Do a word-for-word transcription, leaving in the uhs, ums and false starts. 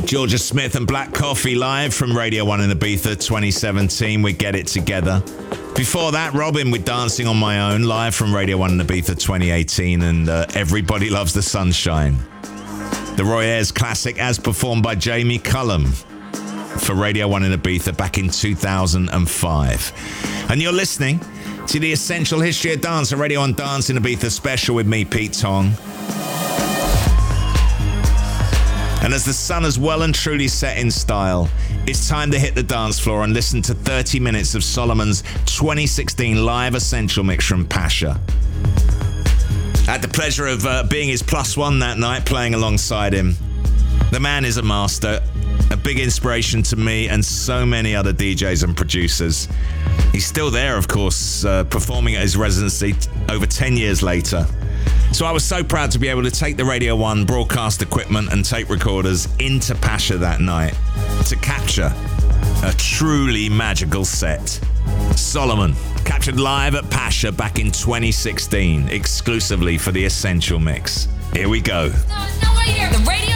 Georgia Smith and Black Coffee live from Radio one in Ibiza twenty seventeen. We Get It Together. Before that, Robin with Dancing on My Own live from Radio one in Ibiza twenty eighteen, and uh, Everybody Loves the Sunshine. The Roy Ayers classic as performed by Jamie Cullum for Radio one in Ibiza back in two thousand five. And you're listening to the Essential History of Dance, a Radio one Dance in Ibiza special with me, Pete Tong. And as the sun has well and truly set in style, it's time to hit the dance floor and listen to thirty minutes of Solomon's twenty sixteen live Essential mix from Pasha. I had the pleasure of uh, being his plus one that night, playing alongside him. The man is a master, a big inspiration to me and so many other D Js and producers. He's still there, of course, uh, performing at his residency t- over ten years later. So I was so proud to be able to take the Radio one broadcast equipment and tape recorders into Pasha that night to capture a truly magical set. Solomon, captured live at Pasha back in twenty sixteen, exclusively for the Essential mix. Here we go. No, no, right here. The Radio